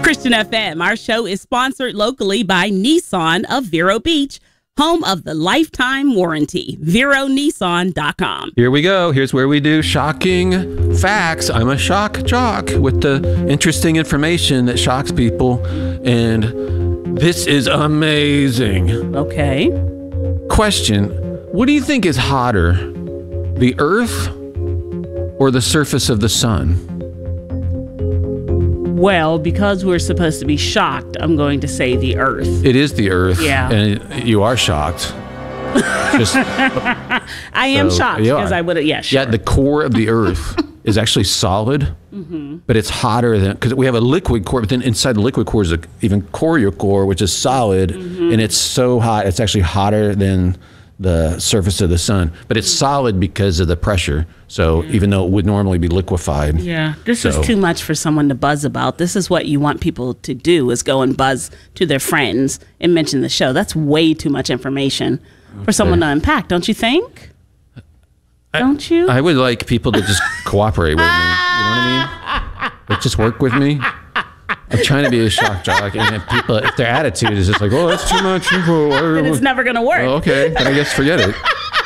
Christian FM. Our show is sponsored locally by Nissan of Vero Beach, home of the lifetime warranty. VeroNissan.com. Here we go. Here's where we do shocking facts. I'm a shock jock with the interesting information that shocks people. And this is amazing. Okay. Question. What do you think is hotter, the Earth or the surface of the sun? Well, because we're supposed to be shocked, I'm going to say the Earth. It is the Earth. Yeah. And you are shocked. I am shocked because I would have, yeah, sure. Yeah, the core of the Earth is actually solid, but it's hotter than, because we have a liquid core, but then inside the liquid core is an even corial core, which is solid, and it's so hot, it's actually hotter than the surface of the sun, but it's solid because of the pressure. So even though it would normally be liquefied. Yeah, this is too much for someone to buzz about. This is what you want people to do, is go and buzz to their friends and mention the show. That's way too much information for someone to unpack, don't you think? Don't you? I would like people to just cooperate with me. You know what I mean? Like, just work with me. I'm trying to be a shock jock, and if people, if their attitude is just like, oh, that's too much info. Then it's never going to work. Oh, okay, then I guess forget it.